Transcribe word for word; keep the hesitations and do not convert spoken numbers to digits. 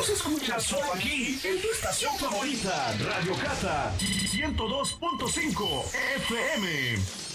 Los escuchas solo aquí, en tu estación favorita, Radio Cata, ciento dos punto cinco F M.